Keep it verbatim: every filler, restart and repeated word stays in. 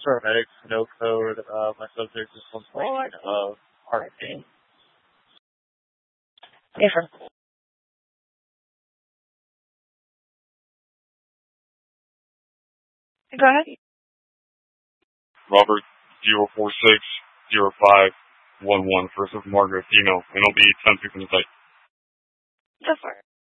paramedics, no code. Uh, my subject is complaint of heart pain. Different. Go ahead. Robert zero four six zero five one one, first of Margaret, female, and it'll be ten people in the site. Go for it.